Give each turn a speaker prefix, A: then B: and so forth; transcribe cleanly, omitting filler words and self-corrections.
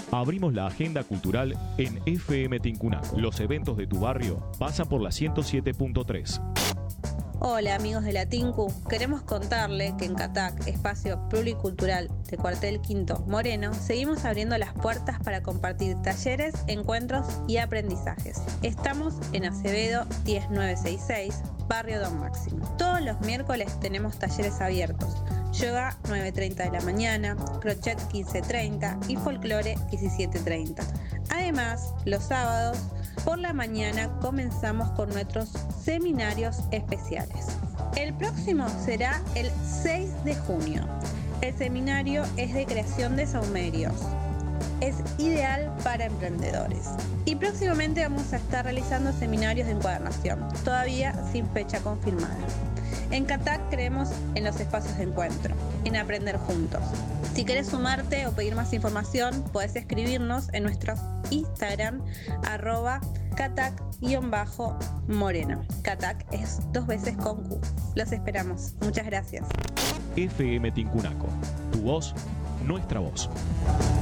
A: Abrimos la agenda cultural en FM Tincunaco. Los eventos de tu barrio pasan por la 107.3.
B: Hola amigos de la Tincu, queremos contarle que en CATAC, Espacio Pluricultural de Cuartel Quinto Moreno, seguimos abriendo las puertas para compartir talleres, encuentros y aprendizajes. Estamos en Acevedo 10966, Barrio Don Máximo. Todos los miércoles tenemos talleres abiertos. Yoga 9:30 de la mañana, crochet 15:30 y folclore 17:30. Además, los sábados por la mañana comenzamos con nuestros seminarios especiales. El próximo será el 6 de junio. El seminario es de creación de saumerios. Es ideal para emprendedores. Y próximamente vamos a estar realizando seminarios de encuadernación, todavía sin fecha confirmada. En CATAC creemos en los espacios de encuentro, en aprender juntos. Si querés sumarte o pedir más información, podés escribirnos en nuestro Instagram, @catac_moreno. CATAC es 2 veces con Q. Los esperamos. Muchas gracias.
A: FM Tincunaco. Tu voz, nuestra voz.